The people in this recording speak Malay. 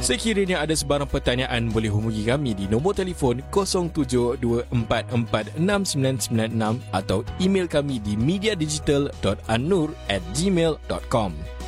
Sekiranya ada sebarang pertanyaan, boleh hubungi kami di nombor telefon 0724469996 atau email kami di mediadigital.annur@gmail.com.